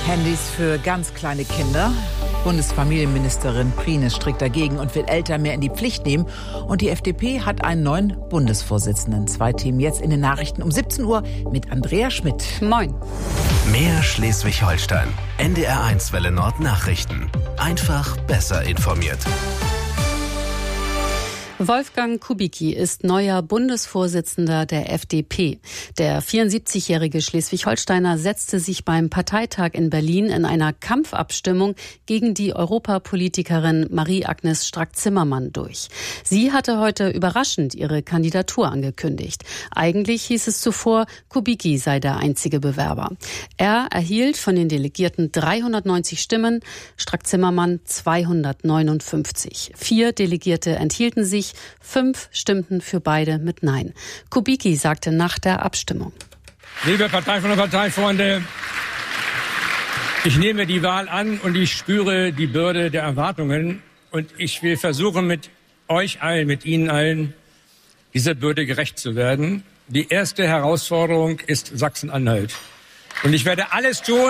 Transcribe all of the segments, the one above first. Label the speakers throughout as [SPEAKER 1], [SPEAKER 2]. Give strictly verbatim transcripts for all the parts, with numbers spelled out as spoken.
[SPEAKER 1] Handys für ganz kleine Kinder. Bundesfamilienministerin Prien ist strikt dagegen und will Eltern mehr in die Pflicht nehmen. Und die F D P hat einen neuen Bundesvorsitzenden. Zwei Themen jetzt in den Nachrichten um siebzehn Uhr mit Andrea Schmidt.
[SPEAKER 2] Moin.
[SPEAKER 3] Mehr Schleswig-Holstein. N D R eins Welle Nord Nachrichten. Einfach besser informiert.
[SPEAKER 2] Wolfgang Kubicki ist neuer Bundesvorsitzender der F D P. Der vierundsiebzigjährige Schleswig-Holsteiner setzte sich beim Parteitag in Berlin in einer Kampfabstimmung gegen die Europapolitikerin Marie-Agnes Strack-Zimmermann durch. Sie hatte heute überraschend ihre Kandidatur angekündigt. Eigentlich hieß es zuvor, Kubicki sei der einzige Bewerber. Er erhielt von den Delegierten dreihundertneunzig Stimmen, Strack-Zimmermann zweihundertneunundfünfzig. Vier Delegierte enthielten sich, fünf stimmten für beide mit Nein. Kubicki sagte nach der Abstimmung:
[SPEAKER 4] Liebe Parteifreunde und Parteifreunde, ich nehme die Wahl an und ich spüre die Bürde der Erwartungen. Und ich will versuchen, mit euch allen, mit Ihnen allen, dieser Bürde gerecht zu werden. Die erste Herausforderung ist Sachsen-Anhalt. Und ich werde alles tun,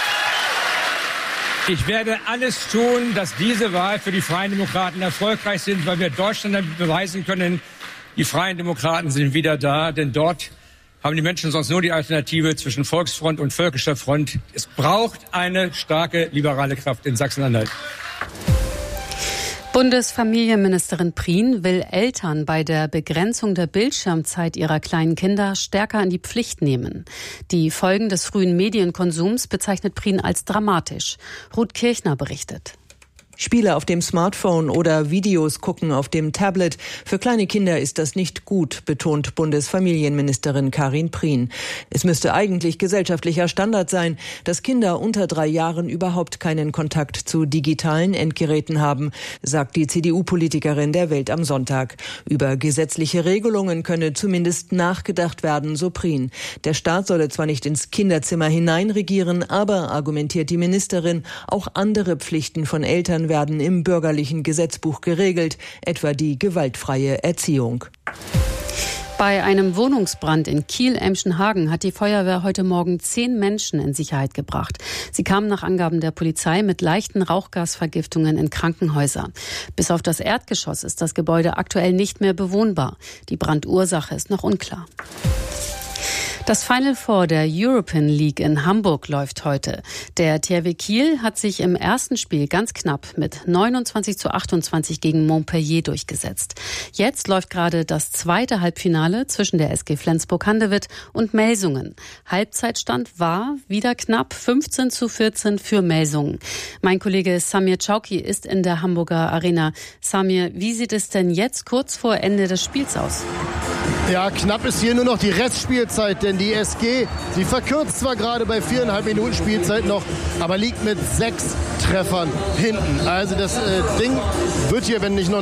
[SPEAKER 4] Ich werde alles tun, dass diese Wahl für die Freien Demokraten erfolgreich sind, weil wir Deutschland damit beweisen können, die Freien Demokraten sind wieder da. Denn dort haben die Menschen sonst nur die Alternative zwischen Volksfront und Völkischer Front. Es braucht eine starke liberale Kraft in Sachsen-Anhalt.
[SPEAKER 2] Bundesfamilienministerin Prien will Eltern bei der Begrenzung der Bildschirmzeit ihrer kleinen Kinder stärker in die Pflicht nehmen. Die Folgen des frühen Medienkonsums bezeichnet Prien als dramatisch. Ruth Kirchner berichtet.
[SPEAKER 5] Spiele auf dem Smartphone oder Videos gucken auf dem Tablet. Für kleine Kinder ist das nicht gut, betont Bundesfamilienministerin Karin Prien. Es müsste eigentlich gesellschaftlicher Standard sein, dass Kinder unter drei Jahren überhaupt keinen Kontakt zu digitalen Endgeräten haben, sagt die C D U-Politikerin der Welt am Sonntag. Über gesetzliche Regelungen könne zumindest nachgedacht werden, so Prien. Der Staat solle zwar nicht ins Kinderzimmer hineinregieren, aber, argumentiert die Ministerin, auch andere Pflichten von Eltern werden im bürgerlichen Gesetzbuch geregelt, etwa die gewaltfreie Erziehung.
[SPEAKER 2] Bei einem Wohnungsbrand in Kiel-Emschenhagen hat die Feuerwehr heute Morgen zehn Menschen in Sicherheit gebracht. Sie kamen nach Angaben der Polizei mit leichten Rauchgasvergiftungen in Krankenhäuser. Bis auf das Erdgeschoss ist das Gebäude aktuell nicht mehr bewohnbar. Die Brandursache ist noch unklar. Das Final Four der European League in Hamburg läuft heute. Der T H W Kiel hat sich im ersten Spiel ganz knapp mit neunundzwanzig zu achtundzwanzig gegen Montpellier durchgesetzt. Jetzt läuft gerade das zweite Halbfinale zwischen der S G Flensburg-Handewitt und Melsungen. Halbzeitstand war wieder knapp fünfzehn zu vierzehn für Melsungen. Mein Kollege Samir Chauki ist in der Hamburger Arena. Samir, wie sieht es denn jetzt kurz vor Ende des Spiels aus?
[SPEAKER 6] Ja, knapp ist hier nur noch die Restspielzeit, denn die S G, sie verkürzt zwar gerade bei viereinhalb Minuten Spielzeit noch, aber liegt mit sechs Treffern hinten. Also das äh, Ding wird hier, wenn nicht noch